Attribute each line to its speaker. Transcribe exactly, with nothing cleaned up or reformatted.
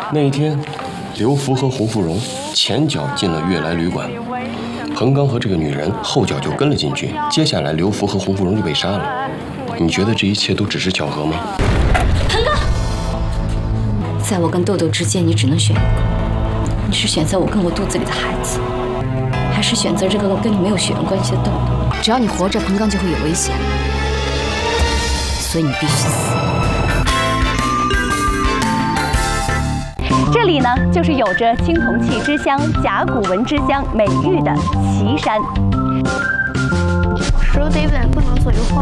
Speaker 1: 那一天，刘福和洪芙蓉前脚进了悦来旅馆，彭刚和这个女人后脚就跟了进去。接下来，刘福和洪芙蓉就被杀了。你觉得这一切都只是巧合吗？
Speaker 2: 彭刚，在我跟豆豆之间，你只能选一个。你是选择我跟我肚子里的孩子，还是选择这个跟你没有血缘关系的豆豆？只要你活着，彭刚就会有危险，所以你必须死。
Speaker 3: 这里呢，就是有着青铜器之乡、甲骨文之乡美誉的岐山。
Speaker 4: 手得稳，不能左右晃。